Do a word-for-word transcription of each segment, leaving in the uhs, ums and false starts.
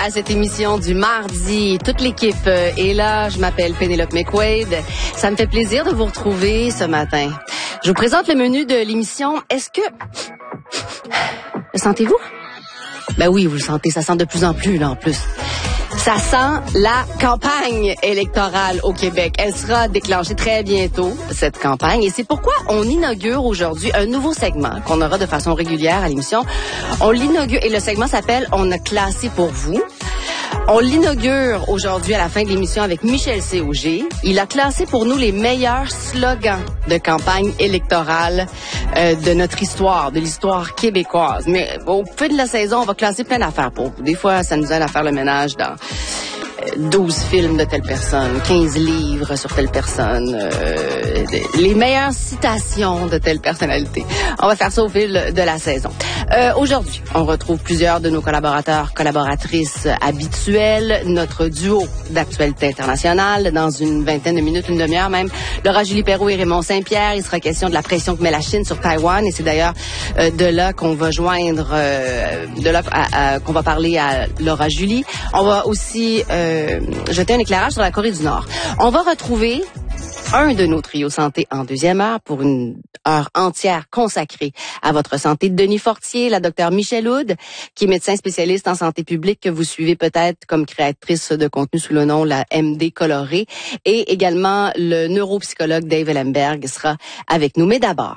à cette émission du mardi. Toute l'équipe est là. Je m'appelle Pénélope McQuaid. Ça me fait plaisir de vous retrouver ce matin. Je vous présente le menu de l'émission. Est-ce que... Le sentez-vous? Ben oui, vous le sentez. Ça sent de plus en plus, là, en plus. Ça sent la campagne électorale au Québec. Elle sera déclenchée très bientôt, cette campagne. Et c'est pourquoi on inaugure aujourd'hui un nouveau segment qu'on aura de façon régulière à l'émission. On l'inaugure, et le segment s'appelle « On a classé pour vous ». On l'inaugure aujourd'hui à la fin de l'émission avec Michel C. Auger. Il a classé pour nous les meilleurs slogans de campagne électorale euh, de notre histoire, de l'histoire québécoise. Mais au fil de la saison, on va classer plein d'affaires pour vous. Des fois, ça nous aide à faire le ménage dans douze films de telle personne, quinze livres sur telle personne, euh, les meilleures citations de telle personnalité. On va faire ça au fil de la saison. Euh, aujourd'hui, on retrouve plusieurs de nos collaborateurs, collaboratrices habituels, notre duo d'actualité internationale dans une vingtaine de minutes, une demi-heure même. Laura Julie Perrault et Raymond Saint-Pierre. Il sera question de la pression que met la Chine sur Taïwan, et c'est d'ailleurs euh, de là qu'on va joindre, euh, de là à, à, qu'on va parler à Laura Julie. On va aussi euh, jeter un éclairage sur la Corée du Nord. On va retrouver un de nos trios santé en deuxième heure pour une heure entière consacrée à votre santé. Denis Fortier, la docteure Michèle Houd, qui est médecin spécialiste en santé publique, que vous suivez peut-être comme créatrice de contenu sous le nom la M D Colorée, et également le neuropsychologue Dave Ellenberg sera avec nous. Mais d'abord,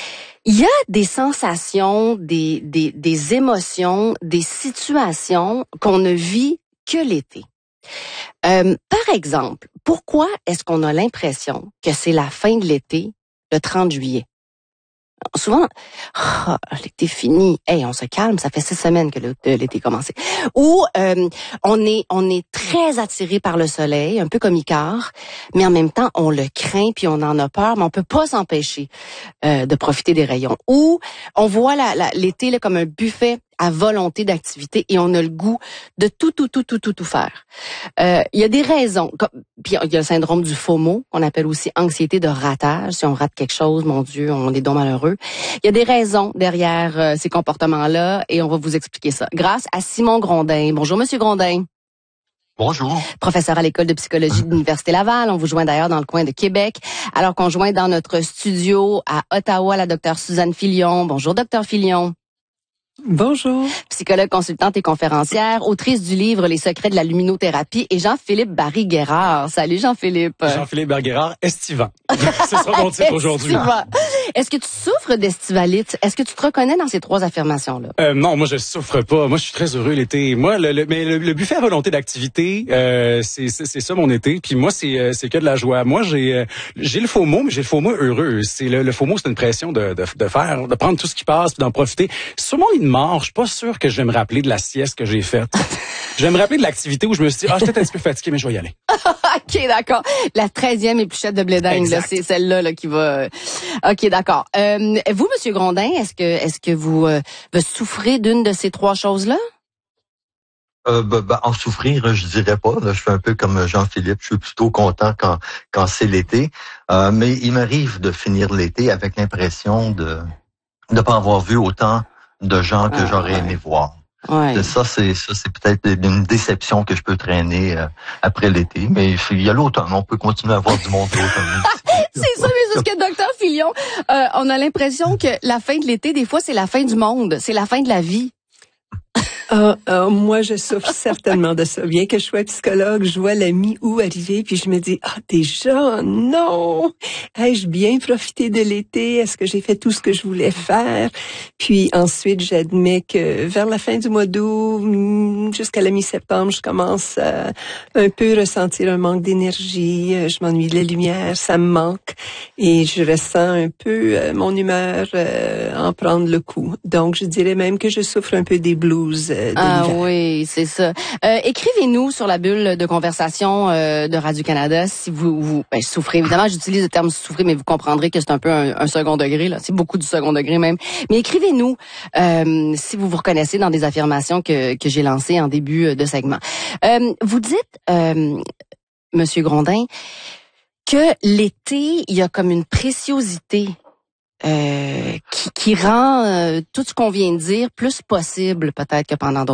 il y a des sensations, des, des, des émotions, des situations qu'on ne vit que l'été. Euh, par exemple, pourquoi est-ce qu'on a l'impression que c'est la fin de l'été, le trente juillet? Souvent, oh, l'été fini, hey, on se calme, ça fait six semaines que l'été a commencé. Ou euh, on est on est très attiré par le soleil, un peu comme Icare, mais en même temps on le craint puis on en a peur, mais on peut pas s'empêcher euh, de profiter des rayons. Ou on voit la, la, l'été là, comme un buffet à volonté d'activité, et on a le goût de tout, tout, tout, tout, tout, tout faire. Euh, il y a des raisons. Comme, puis il y a le syndrome du FOMO, qu'on appelle aussi anxiété de ratage. Si on rate quelque chose, mon Dieu, on est donc malheureux. Il y a des raisons derrière euh, ces comportements-là, et on va vous expliquer ça. Grâce à Simon Grondin. Bonjour, Monsieur Grondin. Bonjour. Professeur à l'École de psychologie de l'Université Laval. On vous joint d'ailleurs dans le coin de Québec. Alors qu'on joint dans notre studio à Ottawa la docteure Suzanne Filion. Bonjour, docteur Filion. Bonjour. Psychologue consultante et conférencière, autrice du livre Les secrets de la luminothérapie, et Jean-Philippe Barry-Guerrard. Salut Jean-Philippe. Jean-Philippe Barry-Guerrard, estivant. Ce sera mon titre aujourd'hui. Est-ce que tu souffres d'estivalite? Est-ce que tu te reconnais dans ces trois affirmations-là? Euh, non, moi je souffre pas. Moi je suis très heureux l'été. Moi, le, le, mais le, le buffet à volonté d'activité, euh, c'est, c'est, c'est ça mon été. Puis moi c'est, c'est que de la joie. Moi j'ai, euh, j'ai le faux mot, mais j'ai le faux mot heureux. C'est le, le faux mot, c'est une pression de, de, de faire, de prendre tout ce qui passe, puis d'en profiter. Sur mon lit de mort, je suis pas sûr que je vais me rappeler de la sieste que j'ai faite. Je vais me rappeler de l'activité où je me suis dit, ah, j'étais un petit peu fatigué, mais je vais y aller. OK, d'accord. La treizième épluchette de blé d'Inde, là, c'est celle-là là, qui va... OK, d'accord. Euh, vous, Monsieur Grondin, est-ce que est-ce que vous, euh, vous souffrez d'une de ces trois choses-là? Euh, ben, ben, en souffrir, je dirais pas. Là, je suis un peu comme Jean-Philippe. Je suis plutôt content quand quand c'est l'été. Euh, mais il m'arrive de finir l'été avec l'impression de ne pas avoir vu autant de gens que ah, j'aurais ouais. aimé voir. Ouais. Ça, c'est ça, c'est peut-être une déception que je peux traîner euh, après l'été. Mais il y a l'automne, on peut continuer à avoir du monde l'automne. C'est ça, mais c'est ce que docteur Filion, euh, on a l'impression que la fin de l'été, des fois, c'est la fin du monde, c'est la fin de la vie. Ah, ah, moi, je souffre certainement de ça. Bien que je sois psychologue, je vois la mi-août arriver, puis je me dis, ah, déjà, non! Ai-je bien profité de l'été? Est-ce que j'ai fait tout ce que je voulais faire? Puis ensuite, j'admets que vers la fin du mois d'août, jusqu'à la mi-septembre, je commence à un peu ressentir un manque d'énergie. Je m'ennuie de la lumière, ça me manque. Et je ressens un peu euh, mon humeur euh, en prendre le coup. Donc, je dirais même que je souffre un peu des blues. Ah oui, c'est ça. Euh, écrivez-nous sur la bulle de conversation euh, de Radio-Canada si vous, vous ben, souffrez. Évidemment, j'utilise le terme souffrir, mais vous comprendrez que c'est un peu un, un second degré, là. C'est beaucoup du second degré même. Mais écrivez-nous euh, si vous vous reconnaissez dans des affirmations que, que j'ai lancées en début de segment. Euh, vous dites, euh, Monsieur Grondin, que l'été, il y a comme une préciosité Euh, qui, qui rend euh, tout ce qu'on vient de dire plus possible peut-être que pendant d'autres